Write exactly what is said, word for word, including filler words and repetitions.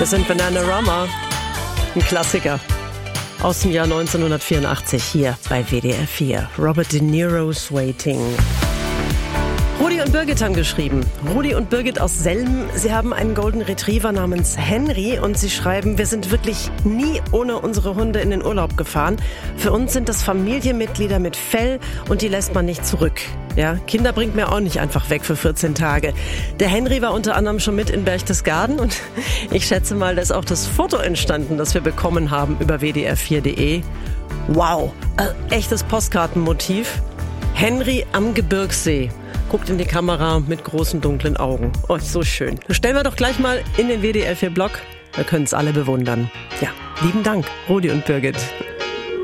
Wir sind Bananarama, ein Klassiker aus dem Jahr neunzehnhundertvierundachtzig hier bei W D R vier. Robert De Niro's Waiting. Rudi und Birgit haben geschrieben. Rudi und Birgit aus Selm. Sie haben einen Golden Retriever namens Henry und sie schreiben, wir sind wirklich nie ohne unsere Hunde in den Urlaub gefahren. Für uns sind das Familienmitglieder mit Fell und die lässt man nicht zurück. Ja, Kinder bringt mir auch nicht einfach weg für vierzehn Tage. Der Henry war unter anderem schon mit in Berchtesgaden und ich schätze mal, da ist auch das Foto entstanden, das wir bekommen haben über w d r vier punkt d e. Wow, äh, echtes Postkartenmotiv. Henry am Gebirgssee. Guckt in die Kamera mit großen dunklen Augen. Oh, so schön. Das stellen wir doch gleich mal in den W D R vier Blog. Da können es alle bewundern. Ja, lieben Dank, Rudi und Birgit.